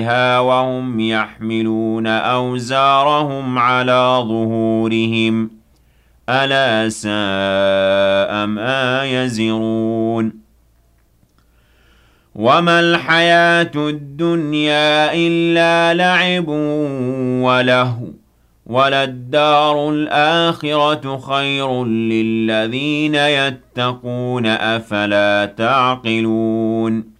وهم يحملون أوزارهم على ظهورهم ألا ساء ما يزرون وما الحياة الدنيا إلا لعب ولهو وللدار الآخرة خير للذين يتقون أفلا تعقلون